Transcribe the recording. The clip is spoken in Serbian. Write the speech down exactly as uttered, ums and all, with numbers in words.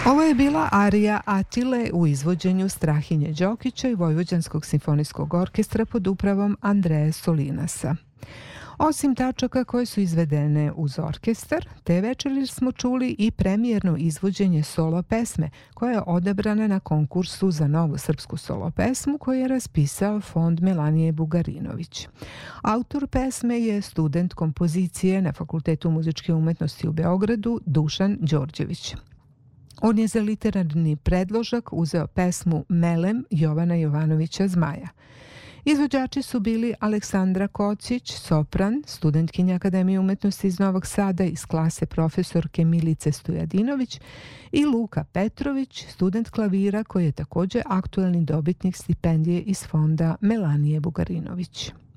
Ovo je bila arija Atile u izvođenju Strahinje Đokića i Vojvođanskog simfonijskog orkestra pod upravom Andreje Solinasa. Osim tačaka koje su izvedene uz orkestar, te večeri smo čuli i premijerno izvođenje solo pesme koja je odabrana na konkursu za novu srpsku solo pesmu koju je raspisao Fond Melanije Bugarinović. Autor pesme je student kompozicije na Fakultetu muzičke umetnosti u Beogradu Dušan Đorđević. On je za literarni predložak uzeo pesmu Melem Jovana Jovanovića Zmaja. Izvođači su bili Aleksandra Kocić, sopran, studentkinja Akademije umetnosti iz Novog Sada iz klase profesorke Milice Stojadinović, i Luka Petrović, student klavira koji je također aktuelni dobitnik stipendije iz fonda Melanije Bugarinović.